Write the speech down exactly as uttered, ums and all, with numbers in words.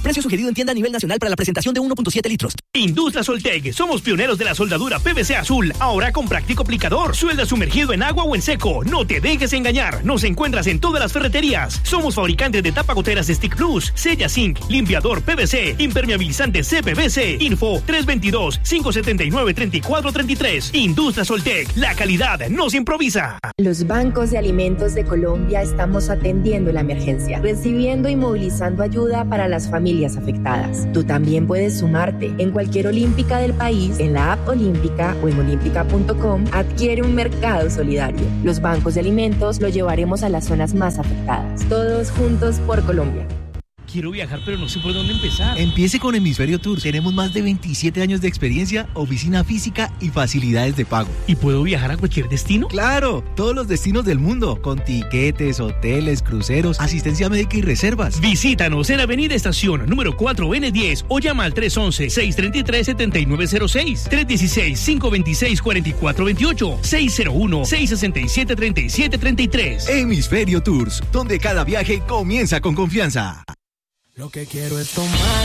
Precio sugerido en tienda a nivel nacional para la presentación de uno punto siete litros. Industria Soltec. Somos pioneros de la soldadura P V C azul. Ahora con práctico aplicador. Suelda sumergido en agua o en seco. No te dejes engañar. Nos encuentras en todas las ferreterías. Somos fabricantes de tapagoteras Stick Plus, Sella Zinc, limpiador P V C, impermeabilizante C P V C. Info tres dos dos, cinco siete nueve, tres cuatro tres tres. Industria Soltec. La calidad no se improvisa. Los bancos de alimentos de Colombia estamos atendiendo la emergencia, recibiendo y movilizando ayuda para las familias afectadas. Tú también puedes sumarte. En cualquier olímpica del país, en la app Olímpica o en olímpica punto com, adquiere un mercado solidario. Los bancos de alimentos lo llevaremos a las zonas más afectadas. Todos juntos por Colombia. Quiero viajar, pero no sé por dónde empezar. Empiece con Hemisferio Tours. Tenemos más de veintisiete años de experiencia, oficina física y facilidades de pago. ¿Y puedo viajar a cualquier destino? ¡Claro! Todos los destinos del mundo, con tiquetes, hoteles, cruceros, asistencia médica y reservas. Visítanos en Avenida Estación, número cuatro N diez, o llama al tres once, seis treinta y tres, setenta y nueve cero seis, tres dieciséis, cinco veintiséis, cuarenta y cuatro veintiocho, seis cero uno, seis sesenta y siete, treinta y siete treinta y tres. Hemisferio Tours, donde cada viaje comienza con confianza. Lo que quiero es tomar